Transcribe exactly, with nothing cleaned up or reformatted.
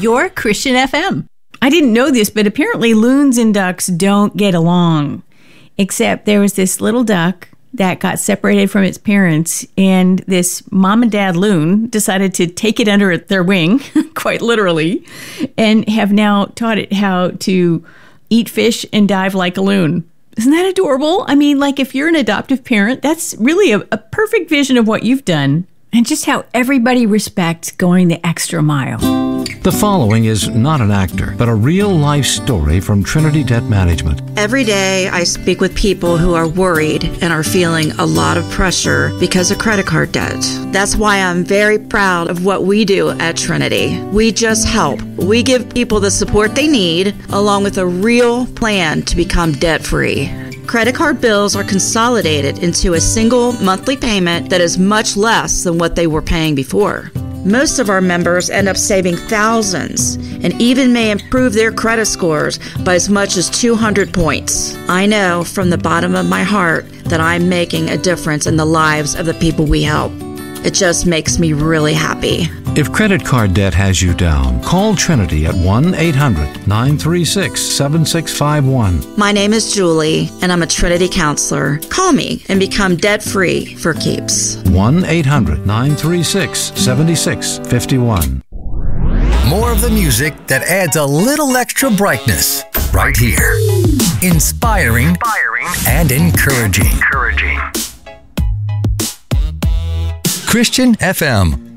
your Christian F M. I didn't know this, but apparently loons and ducks don't get along. Except there was this little duck that got separated from its parents, and this mom and dad loon decided to take it under their wing, quite literally, and have now taught it how to eat fish and dive like a loon. Isn't that adorable? I mean, like if you're an adoptive parent, that's really a, a perfect vision of what you've done, and just how everybody respects going the extra mile. The following is not an actor, but a real-life story from Trinity Debt Management. Every day I speak with people who are worried and are feeling a lot of pressure because of credit card debt. That's why I'm very proud of what we do at Trinity. We just help. We give people the support they need, along with a real plan to become debt-free. Credit card bills are consolidated into a single monthly payment that is much less than what they were paying before. Most of our members end up saving thousands and even may improve their credit scores by as much as two hundred points. I know from the bottom of my heart that I'm making a difference in the lives of the people we help. It just makes me really happy. If credit card debt has you down, call Trinity at one eight hundred nine three six seven six five one. My name is Julie, and I'm a Trinity counselor. Call me and become debt-free for keeps. one eight hundred nine three six seven six five one. More of the music that adds a little extra brightness right here. Inspiring, Inspiring. and encouraging. encouraging. Christian F M.